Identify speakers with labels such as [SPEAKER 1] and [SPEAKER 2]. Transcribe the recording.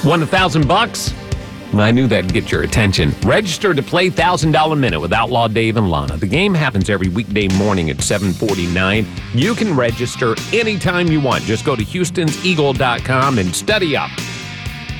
[SPEAKER 1] Won $1,000? I knew that'd get your attention. Register to play $1,000 Minute with Outlaw Dave and Lana. The game happens every weekday morning at 7:49. You can register anytime you want. Just go to Houston'sEagle.com and study up.